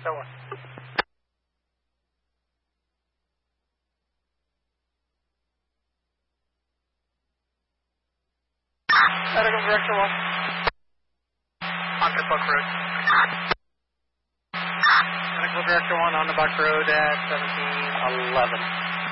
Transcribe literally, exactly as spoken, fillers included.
So one. Medical Director one. On the Buck Road. Medical Director one on the Buck Road at seventeen eleven.